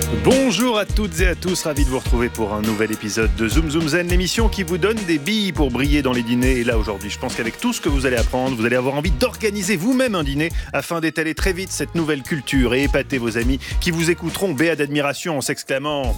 Bonjour à toutes et à tous, ravi de vous retrouver pour un nouvel épisode de Zoom Zoom Zen, l'émission qui vous donne des billes pour briller dans les dîners. Et là aujourd'hui, je pense qu'avec tout ce que vous allez apprendre, vous allez avoir envie d'organiser vous-même un dîner afin d'étaler très vite cette nouvelle culture et épater vos amis qui vous écouteront béats d'admiration en s'exclamant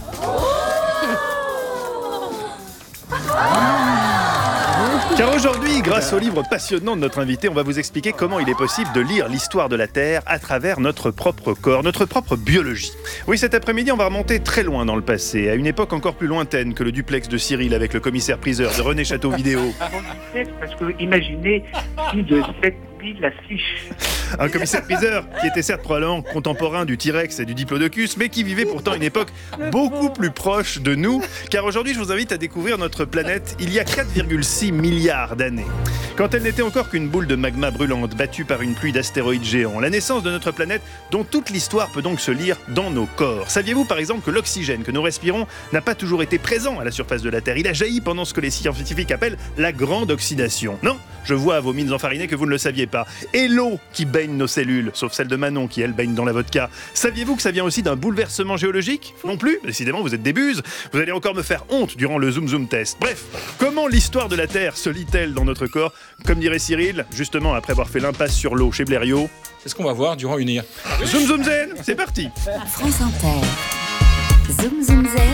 Car aujourd'hui, grâce au livre passionnant de notre invité, on va vous expliquer comment il est possible de lire l'histoire de la Terre à travers notre propre corps, notre propre biologie. Oui, cet après-midi, on va remonter très loin dans le passé, à une époque encore plus lointaine que le duplex de Cyril avec le commissaire-priseur de René Château-Vidéo. Parce que imaginez plus de 7000 affiches. Un commissaire-priseur qui était certes probablement contemporain du T-Rex et du Diplodocus, mais qui vivait pourtant une époque beaucoup plus proche de nous. Car aujourd'hui, je vous invite à découvrir notre planète il y a 4,6 milliards d'années. Quand elle n'était encore qu'une boule de magma brûlante battue par une pluie d'astéroïdes géants. La naissance de notre planète, dont toute l'histoire peut donc se lire dans nos corps. Saviez-vous par exemple que l'oxygène que nous respirons n'a pas toujours été présent à la surface de la Terre? Il a jailli pendant ce que les scientifiques appellent la grande oxydation. Non, je vois à vos mines enfarinées que vous ne le saviez pas. Et l'eau qui baigne nos cellules, sauf celle de Manon qui elle baigne dans la vodka. Saviez-vous que ça vient aussi d'un bouleversement géologique? Non plus, décidément vous êtes des buses. Vous allez encore me faire honte durant le Zoom Zoom test. Bref, comment l'histoire de la Terre se lit-elle dans notre corps? Comme dirait Cyril, justement après avoir fait l'impasse sur l'eau chez Blériot. C'est ce qu'on va voir durant une heure. Zoom Zoom Zen, c'est parti. France Inter. Zoom Zoom Zen.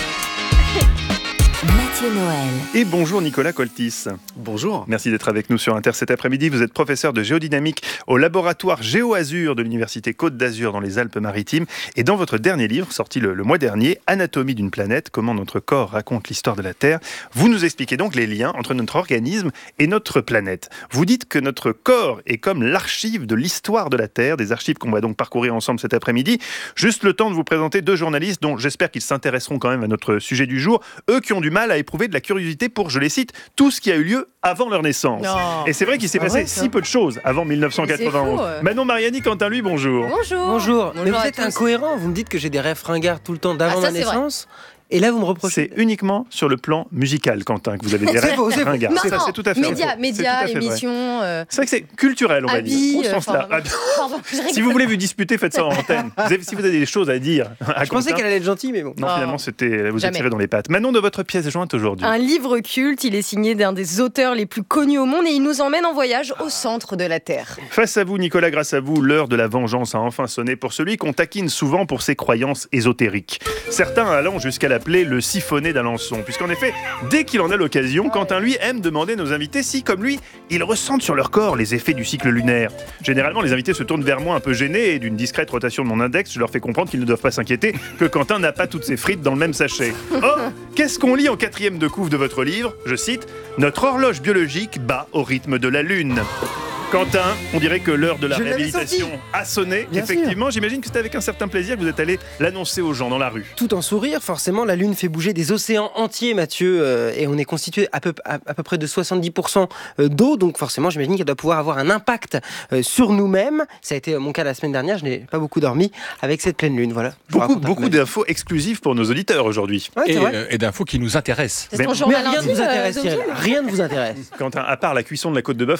Mathieu Noël. Et bonjour Nicolas Coltis. Bonjour. Merci d'être avec nous sur Inter cet après-midi. Vous êtes professeur de géodynamique au laboratoire GéoAzur de l'Université Côte d'Azur dans les Alpes-Maritimes. Et dans votre dernier livre, sorti le mois dernier, Anatomie d'une planète, comment notre corps raconte l'histoire de la Terre, vous nous expliquez donc les liens entre notre organisme et notre planète. Vous dites que notre corps est comme l'archive de l'histoire de la Terre, des archives qu'on va donc parcourir ensemble cet après-midi. Juste le temps de vous présenter deux journalistes dont j'espère qu'ils s'intéresseront quand même à notre sujet du jour, eux qui ont du mal à éprouver de la curiosité pour, je les cite, tout ce qui a eu lieu avant leur naissance. Non. Et c'est vrai qu'il s'est passé si peu de choses avant 1991. fou, Manon Mariani, Quentin, lui, bonjour. Bonjour. Mais vous à êtes tous. incohérent, vous me dites que j'ai des rêves fringards tout le temps d'avant Ah, ça, ma c'est vrai. naissance, et là vous me reprochez. C'est uniquement sur le plan musical, Quentin, que vous avez des rêves faux, c'est faux. ringards. Non, C'est non, c'est tout à fait médias, faux. C'est tout médias, à fait vrai. émissions, C'est vrai que c'est culturel, on va habits, dire. Au sens là. pardon, je rigole. Si vous voulez vous disputer, faites ça en antenne. Si vous avez des choses à dire à Je pensais Quentin. qu'elle allait être gentille, mais bon. Non, Oh. finalement, c'était vous Jamais. tirez dans les pattes. Manon, de votre pièce jointe aujourd'hui. Un livre culte, il est signé d'un des auteurs les plus connus au monde et il nous emmène en voyage au centre de la Terre. Face à vous, Nicolas, grâce à vous, l'heure de la vengeance a enfin sonné pour celui qu'on taquine souvent pour ses croyances ésotériques. Certains allant jusqu'à l'appeler le siphonné d'Alençon, puisqu'en effet, dès qu'il en a l'occasion, Quentin, lui, aime demander à nos invités si, comme lui, ils ressentent sur leur corps les effets du cycle lunaire. Généralement, les invités se tournent vers moi un peu gênés et d'une discrète rotation de mon index, je leur fais comprendre qu'ils ne doivent pas s'inquiéter, que Quentin n'a pas toutes ses frites dans le même sachet. Or, qu'est-ce qu'on lit en 4e de couve de votre livre? Je cite « Notre horloge biologique bat au rythme de la Lune ». Quentin, on dirait que l'heure de la Je l'avais réhabilitation a sonné. Bien Effectivement, j'imagine que c'est avec un certain plaisir que vous êtes allé l'annoncer aux gens dans la rue. Tout en sourire, forcément, la Lune fait bouger des océans entiers, Mathieu, et on est constitué à peu près de 70% d'eau, donc forcément, j'imagine qu'elle doit pouvoir avoir un impact sur nous-mêmes. Ça a été mon cas la semaine dernière, je n'ai pas beaucoup dormi avec cette pleine Lune, voilà. Je vous raconte un peu Beaucoup ma vie. d'infos exclusives pour nos auditeurs aujourd'hui. Ouais, c'est vrai. Et d'infos qui nous intéressent. C'est Mais- ton Mais journal rien ne intime, vous intéresse, Zoom Cyril. Zoom. Rien ne vous intéresse. Quentin, à part la cuisson de la côte de bœuf,